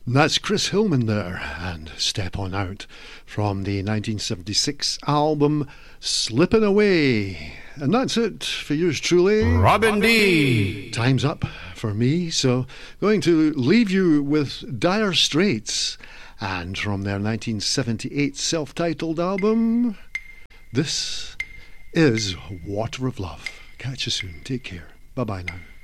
That's Chris Hillman there, and Step On Out from the 1976 album Slippin' Away. And that's it for yours truly, Robin D. Time's up for me, so going to leave you with Dire Straits, and from their 1978 self-titled album, this is Water of Love. Catch you soon. Take care. Bye-bye now.